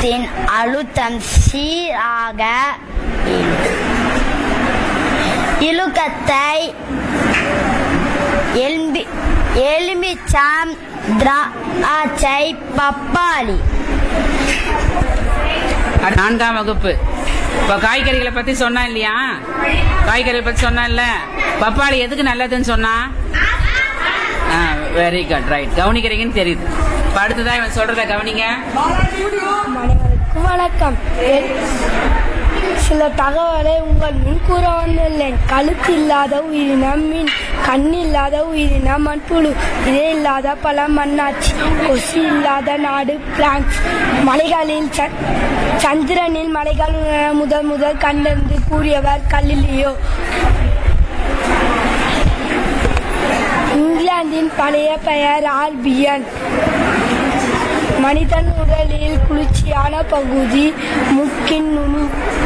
இதயத்தின் அழுத்தம் சீராக இழுக்கத்தை எலுமிச்சம் திராட்சை பப்பாளி. 4ஆம் வகுப்பு. இப்போ காய்கறிகளை பத்தி சொன்னா இல்லையா? காய்கறிகளை பத்தி சொன்னா இல்ல, பப்பாளி எதுக்கு நல்லதுன்னு சொன்னா? வெரி குட், ரைட், கவனிக்கிறீங்கன்னு தெரியுது. இப்ப அடுத்ததான் இவன் சொல்றத கவனிங்க. வணக்கம். சில தகவலை உங்கள் முன் கூற வந்துள்ளேன். கழுத்து இல்லாத உயிரினம் மீன், கண் இல்லாத உயிரினம் மண்புழு, இதே இல்லாத பல மண்ணாச்சி, கொசு இல்லாத நாடு பிரான்ஸ். மலைகளில் சந்திரனில் மலைகள் முதல் கண்டறிந்து கூறியவர் கலிலியோ. இங்கிலாந்தின் பழைய பெயர் ஆல்பியன். மனிதன் உடலில் குளிர்ச்சியான பகுதி மூக்கின் நுனி.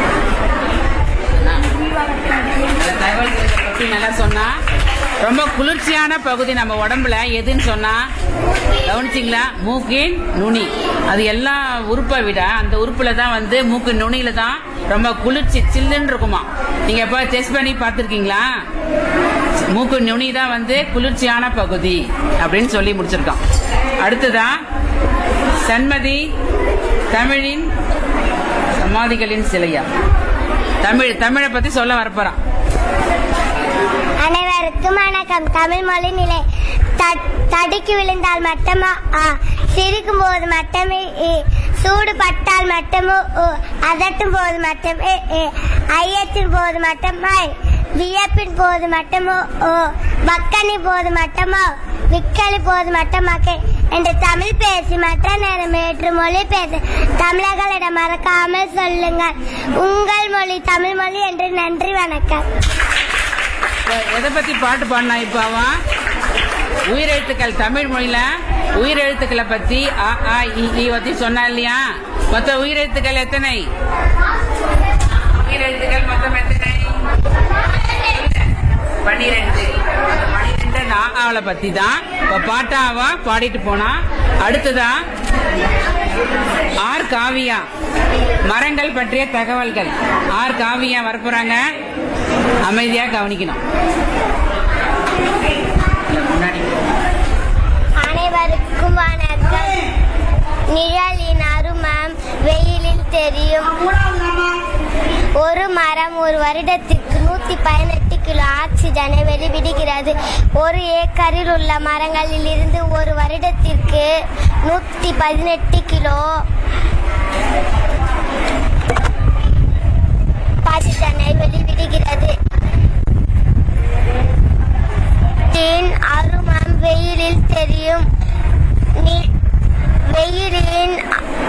நல்லா சொன்னா. ரொம்ப குளிர்ச்சியான பகுதி நம்ம உடம்புல எதுன்னு சொன்னா கவனிச்சிங்களா? மூக்கின் நுனி. அது எல்லா உறுப்பை விட அந்த உறுப்புல தான் வந்து மூக்கு நுனியில தான் ரொம்ப குளிர்ச்சி சில்லுன்னு இருக்குமா. நீங்க எப்ப டெஸ்ட் பண்ணி பார்த்திருக்கீங்களா? மூக்கு நுனி தான் வந்து குளிர்ச்சியான பகுதி அப்படின்னு சொல்லி முடிச்சிருக்கான். அடுத்ததான் சண்மதி தமிழின் சமாதிகளின் சிலையா. தமிழை பத்தி சொல்ல வரப்போறான். அனைவருக்கும் வணக்கம். தமிழ் மொழி நிலை. தடுக்கி விழுந்தால் மட்டுமா, சிரிக்கும் போது மட்டுமே, சூடு பட்டால் மட்டுமோ, அதட்டும் போது மட்டுமே, ஐயத்தின் போது மட்டுமா, வியப்பின் போது மட்டுமோ, பக்கனி போது மட்டுமோ, விக்கலி போது மட்டுமாக்கே என்று தமிழ் பேசி மற்ற நேரம் ஏற்று மொழி பேச தமிழர்களிடம் மறக்காமல் சொல்லுங்கள். உங்கள் மொழி தமிழ் மொழி என்று. நன்றி, வணக்கம். எதை பத்தி பாட்டு பாடினா இப்ப அவன்? உயிரெழுத்துக்கள். தமிழ் மொழியில உயிரெழுத்துக்களை பத்தி அ ஆ இ பத்தி சொன்னா இல்லையா? மொத்த உயிரெழுத்துக்கள் எத்தனை? உயிரெழுத்துக்கள் மொத்தம் எத்தனை? 12. 12 நாகாவளை பத்தி தான் இப்ப பாட்டாவா பாடிட்டு போனா. அடுத்ததா ஆர் காவியா, மரங்கள் பற்றிய தகவல்கள். ஆர் காவியா வரப்போறாங்க. அமைதியா கவனிக்கணும். அனைவருக்கும் வணக்கம். நிழலின் அருமம் வெயிலில் தெரியும். ஒரு மரம் ஒரு வருடத்திற்கு 118 கிலோ ஆக்சிஜனை வெளிவிடுகிறது. ஒரு ஏக்கரில் உள்ள மரங்களில் இருந்து ஒரு வருடத்திற்கு 118 கிலோ ஆக்சிஜனை வெளிவிடுகிறது. அருமம் வெயிலில் தெரியும். வெயிலின்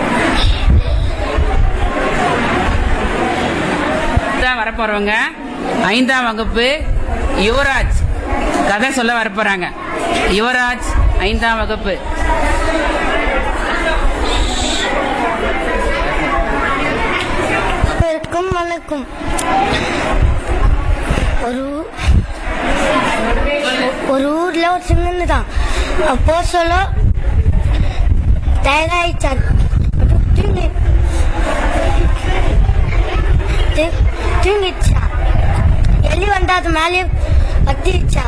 வரப்போறவங்க 5ஆம் வகுப்பு யுவராஜ் கதை சொல்ல வரப்போறாங்க. யுவராஜ் 5ஆம் வகுப்பு. வணக்கம். ஒரு ஊர்ல ஒரு சின்ன தான் அப்போ சொல்ல தயாராயிச்சான். தூங்கிச்சா. எலி வந்து அது மேலே பத்திரிச்சா.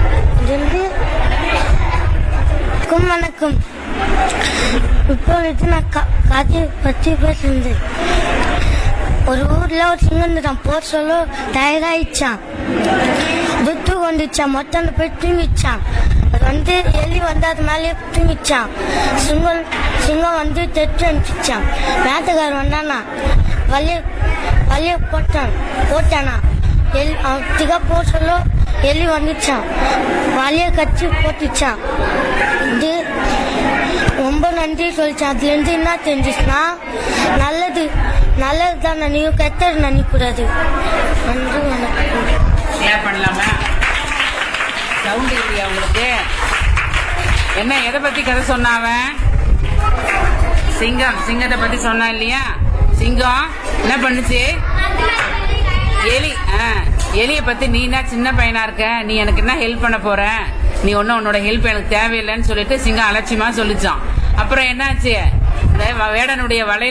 வணக்கம். இப்போ நான் காட்சி பற்றி பேசுறேன். ஒரு ஊர்ல ஒரு சிங்கம் தான் போ சொல்ல தயாராயிச்சான். துத்து கொண்டுச்சான். மொத்தம் போய் தூங்கிச்சான். அது வந்து எலி வந்து அது மேலே தூங்கிச்சான். சிங்கம் வந்து தெற்று அனுப்பிச்சான். மேத்துக்காரர் வந்தானா வலிய போட்டானா. திகா போ சொல்ல எலி வந்துச்சான். வலிய கட்சி போட்டுச்சான். இது ரொம்ப நன்றி சொல்லிச்சான். அதுல இருந்து என்ன தெரிஞ்சுச்சுன்னா நல்லது தான் நினைவு, கெட்டது நினைக்கூடாது. நன்றி, வணக்கம். பண்ணலாமா? சவுண்ட் இல்லையா உங்களுக்கு? என்ன எதை பத்தி கதை சொன்னாவன்? சிங்கத்தை பத்தி சொன்னா இல்லையா? சிங்கம் என்ன பண்ணுச்சு? எலிய பத்தி நீ என்ன சின்ன பையனா இருக்க, நீ எனக்கு என்ன ஹெல்ப் பண்ண போற, நீ ஒன்னும் உன்னோட ஹெல்ப் எனக்கு தேவையில்லைன்னு சொல்லிட்டு சிங்கம் அலட்சியமா சொல்லிச்சான். அப்புறம் என்னாச்சு? வேடனுடைய வலை